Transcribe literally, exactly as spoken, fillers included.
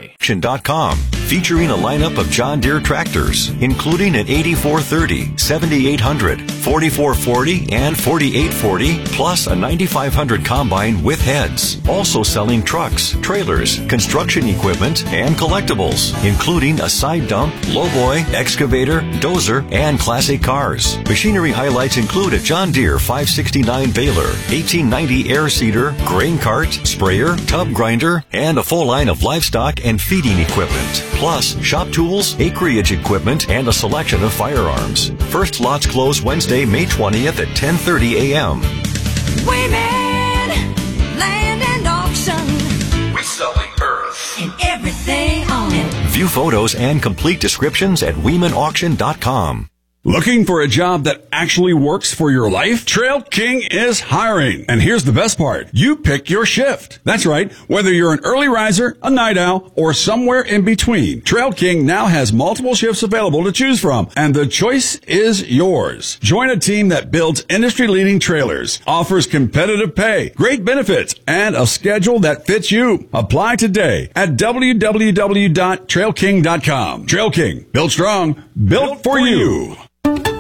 Auction dot com, featuring a lineup of John Deere tractors, including an eighty-four thirty, seventy-eight hundred, forty-four forty, and forty-eight forty, plus a ninety-five hundred combine with heads. Also selling trucks, trailers, construction equipment, and collectibles, including a side dump, lowboy, excavator, dozer, and classic cars. Machinery highlights include a John Deere five sixty-nine baler, eighteen ninety air seeder, grain cart, sprayer, tub grinder, and a full line of livestock and feeding equipment. Plus, shop tools, acreage equipment, and a selection of firearms. First lots close Wednesday, May twentieth at ten thirty a.m. Wayman Land and Auction. We sell the earth and everything on it. View photos and complete descriptions at Weeman Auction dot com. Looking for a job that actually works for your life? Trail King is hiring. And here's the best part. You pick your shift. That's right. Whether you're an early riser, a night owl, or somewhere in between, Trail King now has multiple shifts available to choose from. And the choice is yours. Join a team that builds industry-leading trailers, offers competitive pay, great benefits, and a schedule that fits you. Apply today at w w w dot trail king dot com. Trail King. Built strong. Built for you.